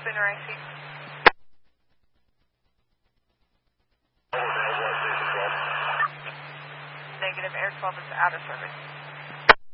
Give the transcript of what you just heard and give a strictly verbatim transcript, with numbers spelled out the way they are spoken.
Spinner I C. Negative, Air twelve is out of service.